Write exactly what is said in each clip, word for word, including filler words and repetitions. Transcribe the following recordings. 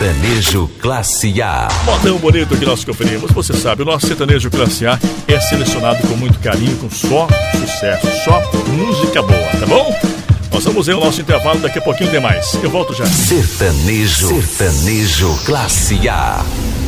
Sertanejo Classe A. Modão bonito que nós conferimos. Você sabe, o nosso sertanejo Classe A é selecionado com muito carinho, com só sucesso, só música boa, tá bom? Nós vamos ver o nosso intervalo, daqui a pouquinho tem mais. Eu volto já. Sertanejo, Sertanejo Classe A.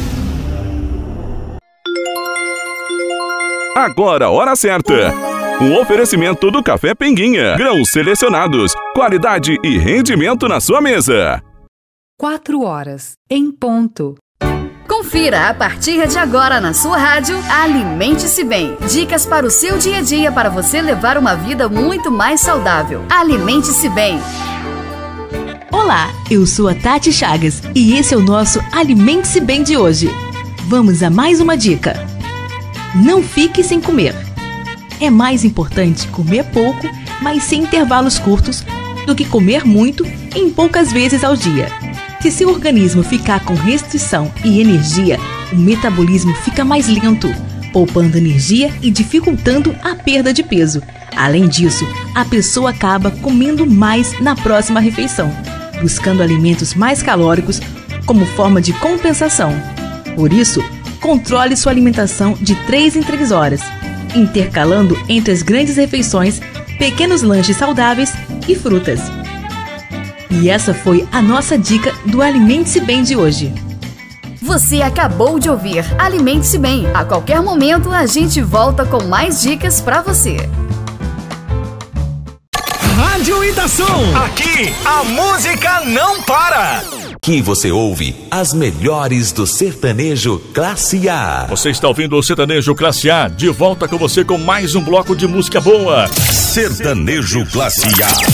Agora, hora certa. Um oferecimento do Café Pinguinha. Grãos selecionados, qualidade e rendimento na sua mesa. Quatro horas, em ponto. Confira a partir de agora na sua rádio Alimente-se Bem. Dicas para o seu dia a dia para você levar uma vida muito mais saudável. Alimente-se Bem. Olá, eu sou a Tati Chagas e esse é o nosso Alimente-se Bem de hoje. Vamos a mais uma dica. Não fique sem comer. É mais importante comer pouco, mas sem intervalos curtos, do que comer muito em poucas vezes ao dia. Se seu organismo ficar com restrição e energia, o metabolismo fica mais lento, poupando energia e dificultando a perda de peso. Além disso, a pessoa acaba comendo mais na próxima refeição, buscando alimentos mais calóricos como forma de compensação. Por isso, controle sua alimentação de três em três horas, intercalando entre as grandes refeições pequenos lanches saudáveis e frutas. E essa foi a nossa dica do Alimente-se Bem de hoje. Você acabou de ouvir Alimente-se Bem. A qualquer momento a gente volta com mais dicas pra você. Rádio Itação. Aqui a música não para. Aqui você ouve as melhores do sertanejo Classe A. Você está ouvindo o sertanejo Classe A, de volta com você com mais um bloco de música boa. Sertanejo Classe A.